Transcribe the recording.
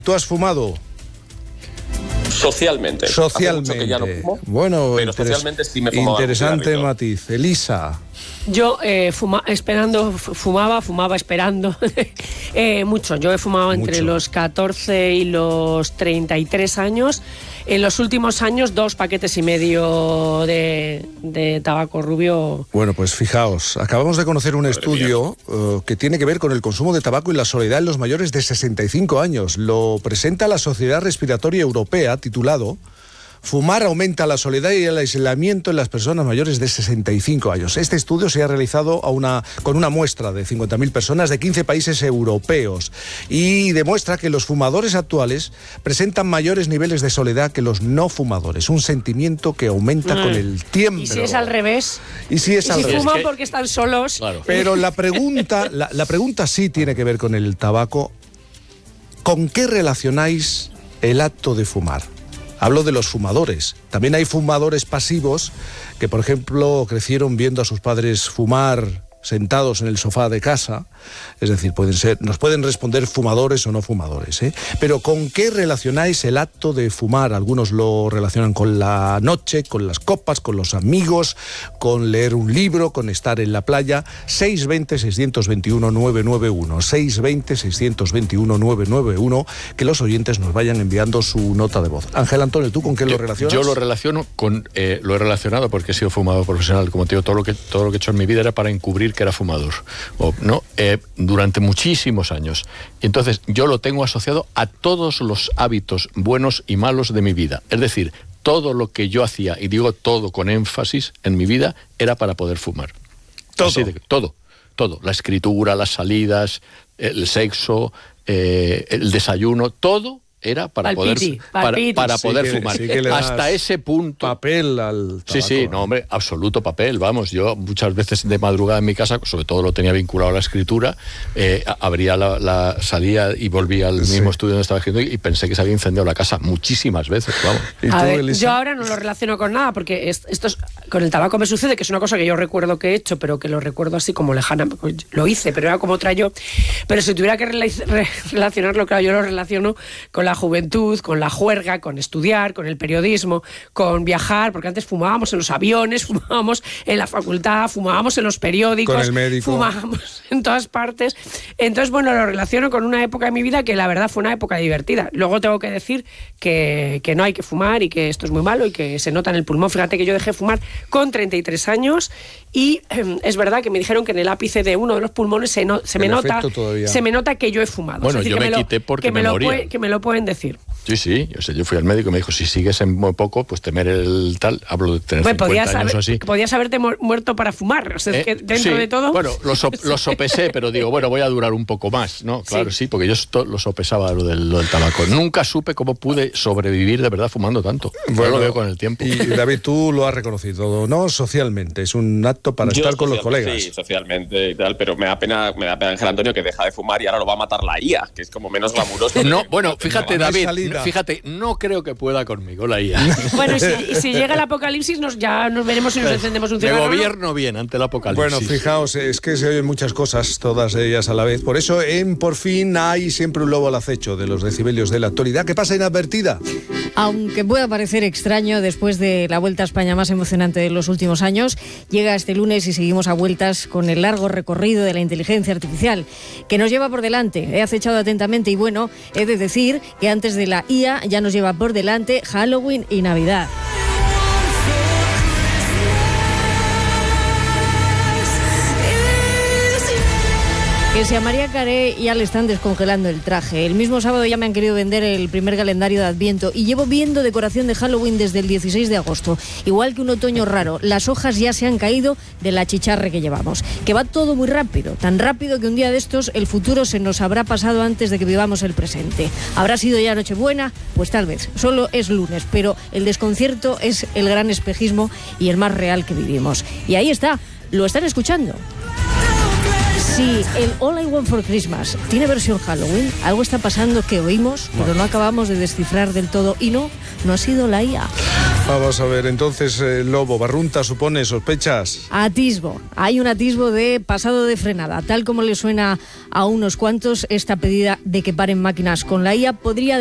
¿Tú has fumado? Socialmente. Hace mucho que ya no fumo, bueno, pero socialmente sí me fumaba. Interesante matiz. Elisa. Yo fumaba esperando mucho. Yo he fumado entre los 14 y los 33 años. En los últimos años, 2,5 paquetes de tabaco rubio. Bueno, pues fijaos, acabamos de conocer un estudio que tiene que ver con el consumo de tabaco y la soledad en los mayores de 65 años. Lo presenta la Sociedad Respiratoria Europea, titulado Fumar aumenta la soledad y el aislamiento en las personas mayores de 65 años. Este estudio se ha realizado con una muestra de 50.000 personas de 15 países europeos y demuestra que los fumadores actuales presentan mayores niveles de soledad que los no fumadores. Un sentimiento que aumenta con el tiempo. ¿Y si es al revés? ¿Y si fuman porque están solos? Claro. Pero la pregunta sí tiene que ver con el tabaco. ¿Con qué relacionáis el acto de fumar? Hablo de los fumadores. También hay fumadores pasivos que, por ejemplo, crecieron viendo a sus padres fumar sentados en el sofá de casa. Es decir, nos pueden responder fumadores o no fumadores, ¿eh? Pero ¿con qué relacionáis el acto de fumar? Algunos lo relacionan con la noche, con las copas, con los amigos, con leer un libro, con estar en la playa. 620-621-991, 620-621-991, que los oyentes nos vayan enviando su nota de voz. Ángel Antonio, ¿tú con qué lo relacionas? Yo lo relaciono con, lo he relacionado porque he sido fumador profesional. Como te digo, todo lo que he hecho en mi vida era para encubrir que era fumador, durante muchísimos años. Y entonces yo lo tengo asociado a todos los hábitos buenos y malos de mi vida. Es decir, todo lo que yo hacía, y digo todo con énfasis, en mi vida, era para poder fumar. Todo. Todo. La escritura, las salidas, el sexo, el desayuno, todo era para poder fumar. Hasta ese punto. Papel al tabaco. Sí, no, hombre, absoluto papel. Vamos, yo muchas veces de madrugada en mi casa, sobre todo lo tenía vinculado a la escritura, abría salía y volvía al mismo estudio donde estaba escribiendo y pensé que se había incendiado la casa muchísimas veces. Vamos. Yo ahora no lo relaciono con nada porque esto con el tabaco me sucede, que es una cosa que yo recuerdo que he hecho, pero que lo recuerdo así como lejana. Lo hice, pero era como otra yo. Pero si tuviera que relacionarlo, claro, yo lo relaciono con la juventud, con la juerga, con estudiar, con el periodismo, con viajar, porque antes fumábamos en los aviones, fumábamos en la facultad, fumábamos en los periódicos, con el médico, fumábamos en todas partes. Entonces, bueno, lo relaciono con una época de mi vida que la verdad fue una época divertida. Luego tengo que decir que no hay que fumar y que esto es muy malo y que se nota en el pulmón. Fíjate que yo dejé fumar con 33 años y es verdad que me dijeron que en el ápice de uno de los pulmones se me nota que yo he fumado. Bueno, es decir, yo me quité porque me moría. Que me lo pueden decir. Sí, yo fui al médico y me dijo, si sigues en muy poco, pues temer el tal, hablo de tener 50 años o así. Podías haberte muerto para fumar, o sea, es que dentro de todo... Bueno, lo sopesé, pero digo, bueno, voy a durar un poco más, ¿no? Claro, sí, porque yo lo sopesaba lo del tabaco. Nunca supe cómo pude sobrevivir de verdad fumando tanto. Bueno, lo veo con el tiempo. Y David, tú lo has reconocido, ¿no? Socialmente, es un acto para estar con los colegas. Sí, socialmente y tal, pero me da pena Ángel Antonio que deja de fumar y ahora lo va a matar la IA, que es como menos glamuroso. No, bueno, fíjate, David, no creo que pueda conmigo la IA. Bueno, y si llega el apocalipsis, ya nos veremos si nos encendemos un cigarro. Me gobierno bien ante el apocalipsis. Bueno, fijaos, es que se oyen muchas cosas, todas ellas a la vez. Por eso, Por Fin hay siempre un lobo al acecho de los decibelios de la actualidad que pasa inadvertida. Aunque pueda parecer extraño, después de la Vuelta a España más emocionante de los últimos años, llega este lunes y seguimos a vueltas con el largo recorrido de la inteligencia artificial que nos lleva por delante. He acechado atentamente y bueno, he de decir que antes de la IA ya nos lleva por delante Halloween y Navidad. Que si a María Carey ya le están descongelando el traje. El mismo sábado ya me han querido vender el primer calendario de Adviento y llevo viendo decoración de Halloween desde el 16 de agosto. Igual que un otoño raro, las hojas ya se han caído de la chicharre que llevamos. Que va todo muy rápido, tan rápido que un día de estos el futuro se nos habrá pasado antes de que vivamos el presente. ¿Habrá sido ya Nochebuena? Pues tal vez. Solo es lunes, pero el desconcierto es el gran espejismo y el más real que vivimos. Y ahí está, lo están escuchando. Sí, el All I Want for Christmas tiene versión Halloween. Algo está pasando que oímos, pero no acabamos de descifrar del todo. Y no ha sido la IA. Vamos a ver, entonces, Lobo, Barrunta supone sospechas. Atisbo. Hay un atisbo de pasado de frenada. Tal como le suena a unos cuantos, esta pedida de que paren máquinas con la IA podría